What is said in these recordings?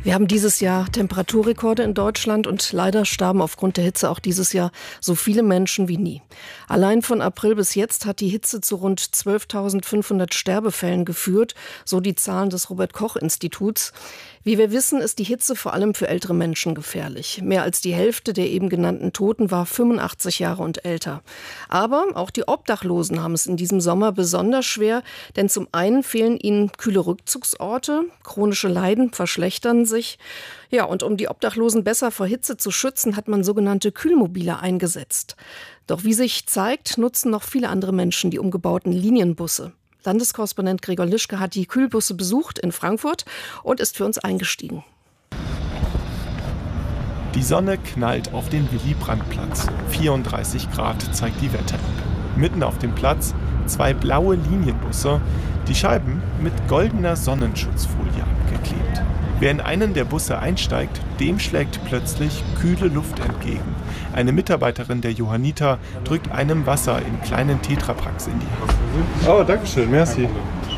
Wir haben dieses Jahr Temperaturrekorde in Deutschland und leider starben aufgrund der Hitze auch dieses Jahr so viele Menschen wie nie. Allein von April bis jetzt hat die Hitze zu rund 12.500 Sterbefällen geführt, so die Zahlen des Robert-Koch-Instituts. Wie wir wissen, ist die Hitze vor allem für ältere Menschen gefährlich. Mehr als die Hälfte der eben genannten Toten war 85 Jahre und älter. Aber auch die Obdachlosen haben es in diesem Sommer besonders schwer, denn zum einen fehlen ihnen kühle Rückzugsorte, chronische Leiden verschlechtern sich. Ja, und um die Obdachlosen besser vor Hitze zu schützen, hat man sogenannte Kühlmobile eingesetzt. Doch wie sich zeigt, nutzen noch viele andere Menschen die umgebauten Linienbusse. Landeskorrespondent Gregor Lischke hat die Kühlbusse besucht in Frankfurt und ist für uns eingestiegen. Die Sonne knallt auf den Willy-Brandt-Platz. 34 Grad zeigt die Wetter-App. Mitten auf dem Platz 2 blaue Linienbusse, die Scheiben mit goldener Sonnenschutzfolie abgeklebt. Wer in einen der Busse einsteigt, dem schlägt plötzlich kühle Luft entgegen. Eine Mitarbeiterin der Johanniter drückt einem Wasser in kleinen Tetrapacks in die Hand. Oh, danke schön, merci.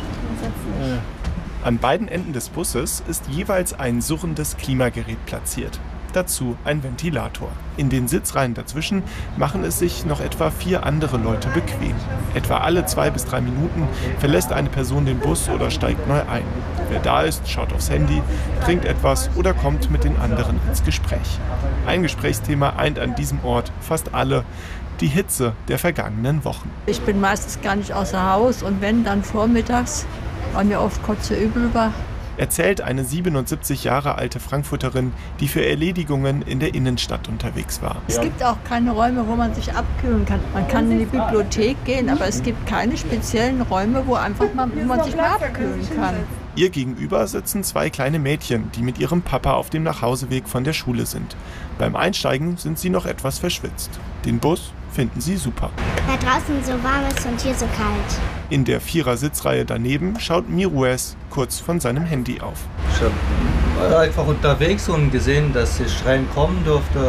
An beiden Enden des Busses ist jeweils ein surrendes Klimagerät platziert. Dazu ein Ventilator. In den Sitzreihen dazwischen machen es sich noch etwa 4 andere Leute bequem. Etwa alle 2 bis 3 Minuten verlässt eine Person den Bus oder steigt neu ein. Wer da ist, schaut aufs Handy, trinkt etwas oder kommt mit den anderen ins Gespräch. Ein Gesprächsthema eint an diesem Ort fast alle: die Hitze der vergangenen Wochen. Ich bin meistens gar nicht außer Haus und wenn, dann vormittags, weil mir oft kotzübel war. Erzählt eine 77 Jahre alte Frankfurterin, die für Erledigungen in der Innenstadt unterwegs war. Es gibt auch keine Räume, wo man sich abkühlen kann. Man kann in die Bibliothek gehen, aber es gibt keine speziellen Räume, wo man sich mal abkühlen kann. Ihr gegenüber sitzen 2 kleine Mädchen, die mit ihrem Papa auf dem Nachhauseweg von der Schule sind. Beim Einsteigen sind sie noch etwas verschwitzt. Den Bus finden sie super. Da draußen so warm ist und hier so kalt. In der 4er-Sitzreihe daneben schaut Mirues kurz von seinem Handy auf. Ich war einfach unterwegs und gesehen, dass ich reinkommen durfte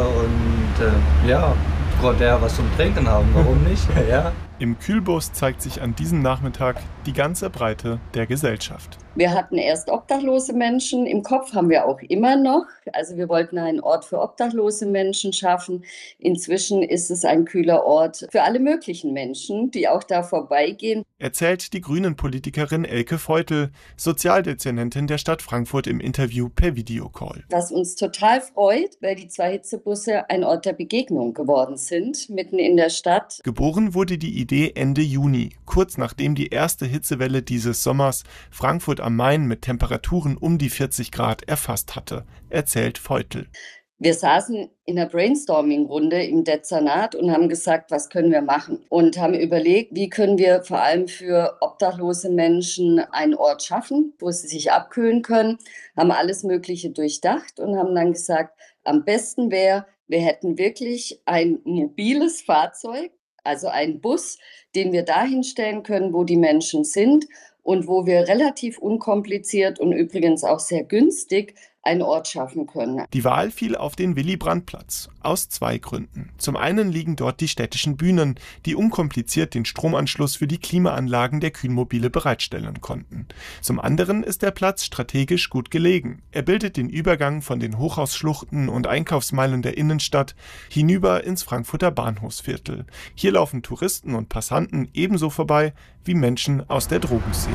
und konnte ja was zum Trinken haben, warum nicht? Ja. Im Kühlbus zeigt sich an diesem Nachmittag die ganze Breite der Gesellschaft. Wir hatten erst obdachlose Menschen, im Kopf haben wir auch immer noch. Also wir wollten einen Ort für obdachlose Menschen schaffen. Inzwischen ist es ein kühler Ort für alle möglichen Menschen, die auch da vorbeigehen. Erzählt die Grünen-Politikerin Elke Feutel, Sozialdezernentin der Stadt Frankfurt im Interview per Videocall. Was uns total freut, weil die 2 Hitzebusse ein Ort der Begegnung geworden sind, mitten in der Stadt. Geboren wurde die Idee Ende Juni, kurz nachdem die erste Hitzewelle dieses Sommers Frankfurt am Main mit Temperaturen um die 40 Grad erfasst hatte, erzählt Feutel. Wir saßen in einer Brainstorming-Runde im Dezernat und haben gesagt, was können wir machen? Und haben überlegt, wie können wir vor allem für obdachlose Menschen einen Ort schaffen, wo sie sich abkühlen können. Haben alles Mögliche durchdacht und haben dann gesagt, am besten wäre, wir hätten wirklich ein mobiles Fahrzeug, also einen Bus, den wir dahin stellen können, wo die Menschen sind und wo wir relativ unkompliziert und übrigens auch sehr günstig einen Ort schaffen können. Die Wahl fiel auf den Willy-Brandt-Platz aus 2 Gründen. Zum einen liegen dort die städtischen Bühnen, die unkompliziert den Stromanschluss für die Klimaanlagen der Kühlmobile bereitstellen konnten. Zum anderen ist der Platz strategisch gut gelegen. Er bildet den Übergang von den Hochhausschluchten und Einkaufsmeilen der Innenstadt hinüber ins Frankfurter Bahnhofsviertel. Hier laufen Touristen und Passanten ebenso vorbei wie Menschen aus der Drogenszene.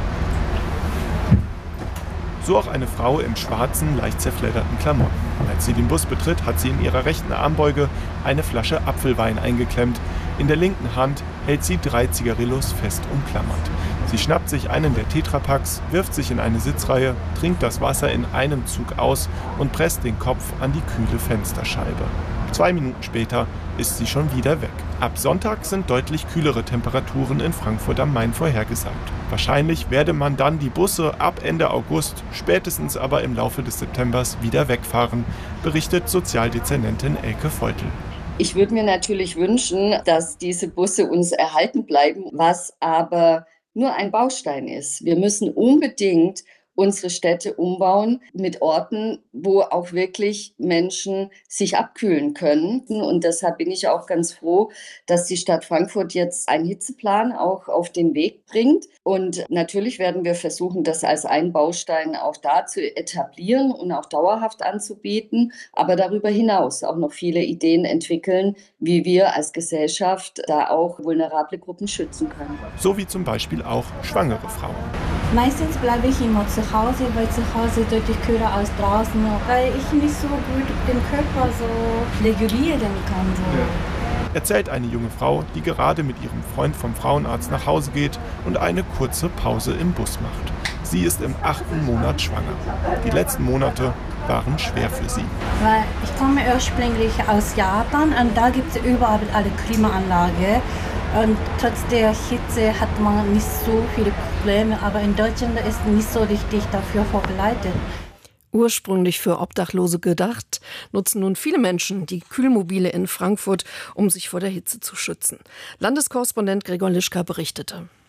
So auch eine Frau in schwarzen, leicht zerfledderten Klamotten. Als sie den Bus betritt, hat sie in ihrer rechten Armbeuge eine Flasche Apfelwein eingeklemmt. In der linken Hand hält sie 3 Zigarillos fest umklammert. Sie schnappt sich einen der Tetrapacks, wirft sich in eine Sitzreihe, trinkt das Wasser in einem Zug aus und presst den Kopf an die kühle Fensterscheibe. 2 Minuten später ist sie schon wieder weg. Ab Sonntag sind deutlich kühlere Temperaturen in Frankfurt am Main vorhergesagt. Wahrscheinlich werde man dann die Busse ab Ende August, spätestens aber im Laufe des Septembers wieder wegfahren, berichtet Sozialdezernentin Elke Feutel. Ich würde mir natürlich wünschen, dass diese Busse uns erhalten bleiben, was aber nur ein Baustein ist. Wir müssen unbedingt unsere Städte umbauen mit Orten, wo auch wirklich Menschen sich abkühlen können. Und deshalb bin ich auch ganz froh, dass die Stadt Frankfurt jetzt einen Hitzeplan auch auf den Weg bringt. Und natürlich werden wir versuchen, das als einen Baustein auch da zu etablieren und auch dauerhaft anzubieten, aber darüber hinaus auch noch viele Ideen entwickeln, wie wir als Gesellschaft da auch vulnerable Gruppen schützen können. So wie zum Beispiel auch schwangere Frauen. Meistens bleibe ich immer zu Hause, weil zu Hause deutlich kühler als draußen, weil ich nicht so gut den Körper so regulieren kann. So. Erzählt eine junge Frau, die gerade mit ihrem Freund vom Frauenarzt nach Hause geht und eine kurze Pause im Bus macht. Sie ist im 8. Monat schwanger. Die letzten Monate waren schwer für sie. Weil ich komme ursprünglich aus Japan und da gibt es überall eine Klimaanlage. Und trotz der Hitze hat man nicht so viele Probleme, aber in Deutschland ist nicht so richtig dafür vorbereitet. Ursprünglich für Obdachlose gedacht, nutzen nun viele Menschen die Kühlmobile in Frankfurt, um sich vor der Hitze zu schützen. Landeskorrespondent Gregor Lischka berichtete.